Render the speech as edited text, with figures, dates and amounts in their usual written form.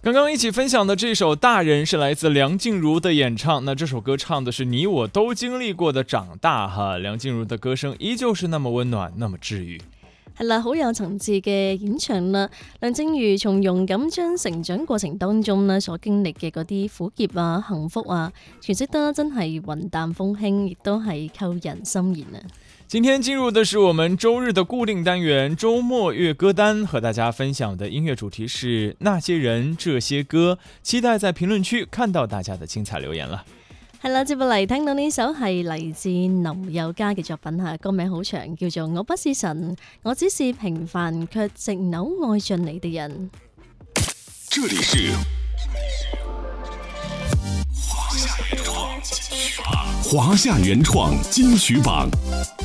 刚刚一起分享的这首《大人》是来自梁静茹的演唱，那这首歌唱的是你我都经歷過的長大哈，梁靜茹的歌聲依舊是那麼溫暖，那麼治癒。 係啦，好有層次嘅演唱啦。梁靜茹從容咁將成長過程當中呢所經歷嘅嗰啲苦澀啊、幸福啊，詮釋得真係雲淡風輕，亦都係扣人心弦啊！ 今天進入的是我們周日的固定單元周末樂歌單，和大家分享的音樂主題是那些人這些歌，期待在評論區看到大家的精彩留言了。 係啦，接落嚟聽到呢首係嚟自林宥嘉嘅作品嚇，歌名好長，叫做《我不是神，我只是平凡卻直扭愛着你的人》。 這裡是華夏原創金曲榜。